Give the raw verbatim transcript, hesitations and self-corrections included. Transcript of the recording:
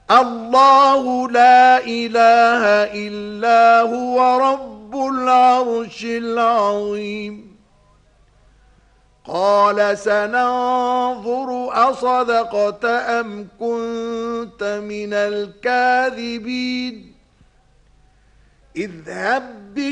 الله لا إله إلا هو رب العرش العظيم قال سننظر أصدقت أم كنت من الكاذبين اذهب